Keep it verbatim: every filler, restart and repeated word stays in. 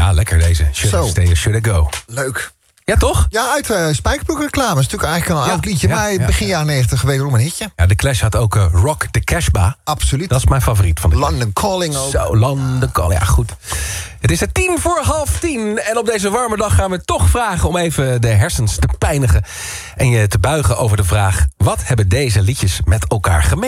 Ja, lekker deze. Should I stay or should I go? Leuk. Ja, toch? Ja, uit uh, Spijkerbroek reclame. Dat is natuurlijk eigenlijk al een Ja, oud liedje. ja, maar ja, begin ja. jaren negentig wederom een hitje. Ja, de Clash had ook uh, Rock the Casbah. Absoluut. Dat is mijn favoriet van de London Calling ook. Zo, London Calling. Ja, goed. Het is het tien voor half tien. En op deze warme dag gaan we toch vragen om even de hersens te pijnigen. En je te buigen over de vraag: wat hebben deze liedjes met elkaar gemeen?